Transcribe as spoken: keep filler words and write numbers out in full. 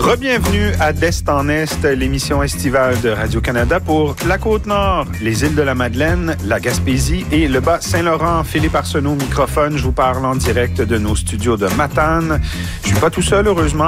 Rebienvenue à d'Est en Est, l'émission estivale de Radio-Canada pour la Côte-Nord, les îles de la Madeleine, la Gaspésie et le Bas-Saint-Laurent. Philippe Arsenault, microphone. Je vous parle en direct de nos studios de Matane. Je suis pas tout seul, heureusement.